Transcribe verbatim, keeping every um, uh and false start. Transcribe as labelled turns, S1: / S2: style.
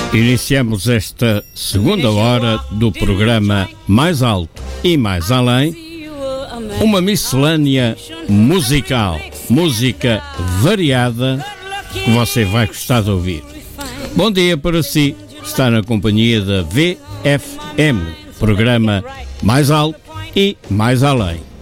S1: Iniciamos esta segunda hora do programa Mais Alto e Mais Além, uma miscelânea musical, música variada que você vai gostar de ouvir. Bom dia para si, está na companhia da V F M, programa Mais Alto e Mais Além.